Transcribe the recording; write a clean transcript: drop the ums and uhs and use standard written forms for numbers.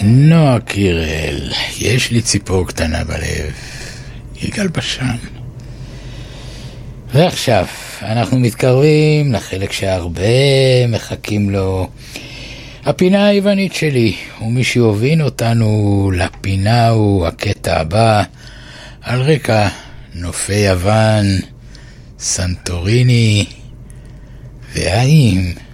נועה קירל, יש לי ציפור קטנה בלב, יגאל בשן. ועכשיו אנחנו מתקרבים לחלק שהרבה מחכים לו, הפינה היוונית שלי, ומי שיוביל אותנו לפינה הוא הקטע הבא, על רקע נופי יוון, סנטוריני, והאם